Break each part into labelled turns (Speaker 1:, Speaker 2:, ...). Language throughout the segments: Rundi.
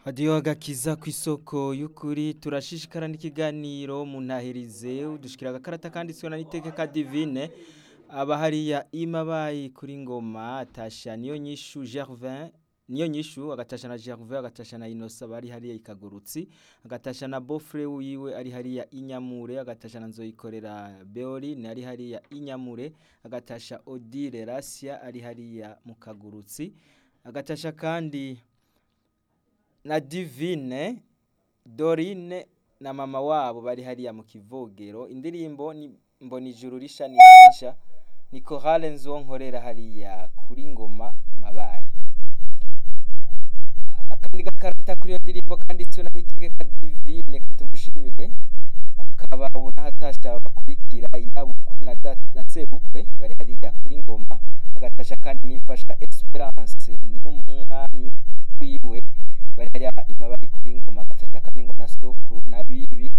Speaker 1: Hadiyo agakiza kw'isoko y'ukuri turashishikara n'ikiganiro mu ntahirize udushikira agakarata kanditswe na Nitegeka Divine aba hariya imabayi kuri ngoma atasha niyo nyishu agatasha na Gervais agatasha na Innocent bari hariya ikagurutsi agatasha na Beaufrey wiwe ari hariya inyamure agatasha na Nzoyikorera Beori ari hariya inyamure agatasha Odile Rasia ari hariya mu kagurutsi agatasha kandi na Divine Dorine na mama wabo bari hariya mu kivogero indirimbo ni mbona ijuru risha nisha ni Chorale Nzonkorera hariya kuri ngoma mabaye akandi gakarata kuri yo ndirimbo kanditswe na Nitegeka Divine katumushimire akaba ubona hatasha bakurikira inabukwe na sebukwe bari hariya kuri ngoma agatasha kandi nimfasha Esperance n'umwami wiwe bari hariya imabaye kuri ngoma agatasha kandi ngo na sokuru na bibi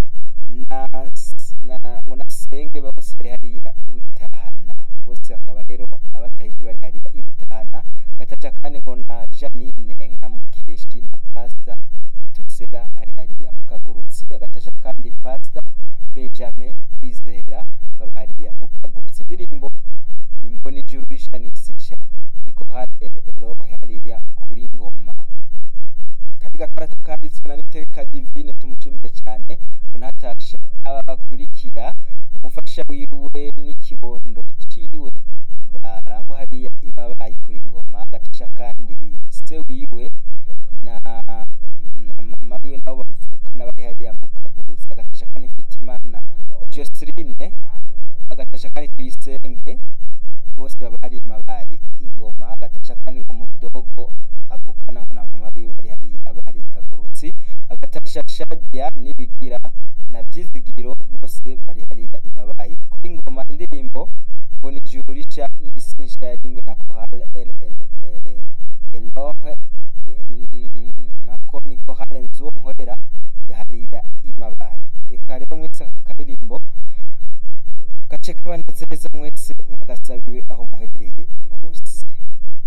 Speaker 1: ngo nasenge bose bari hariya ibutahana bose akaba rero abatahije bari hariya ibutahana agatasha kandi ngo na Janine na Mukeshi na Pastor Tusera ari hariya mu kagurutsi agatasha kandi Pastor Benjamin Kwizera baba hariya mu kagurutsi indirimbo imbona ijuru risha nisisha niko hariya kuri ngoma kandi gakarata kanditswe na Nitegeka Divine tumushimire cyane unatasha abakurikira umufasha wiwe n'ikibondo ciwe barangwa hariya imabaye kuri ngoma agatasha kandi se wiwe na mama wiwe nabo bavukana bari hariya mu kagurutsi agatasha kandi mfite imana Joseline agatasha kandi tuyisenge bose baba hari imabaye ingoma agatasha kandi ngo mudogo avukana ngo na mama wiwe bari hariya abari kagurutsi agatasha Shadia nibigira na Vyizigiro bose bari hariya imabaye kuri ngoma indirimbo mbona ijuru risha nisinsha yarimwe na Chorale Elohe nako ni Chorale Nzonkorera yahariya imabaye reka rero mwese akaririmbo gace kabanezereza mwese mwagasabiwe aho muherereye hose